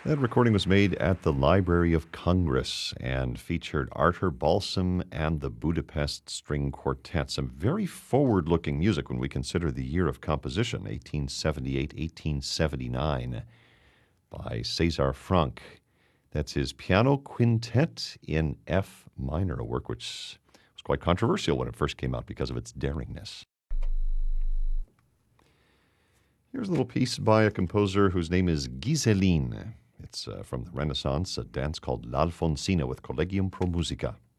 That recording was made at the Library of Congress and featured Arthur Balsam and the Budapest String Quartet. Some very forward looking music when we consider the year of composition, 1878 1879, by César Franck. That's his piano quintet in F minor, a work which was quite controversial when it first came out because of its daringness. Here's a little piece by a composer whose name is Ghiseline. It's from the Renaissance, a dance called L'Alfonsina with Collegium Pro Musica.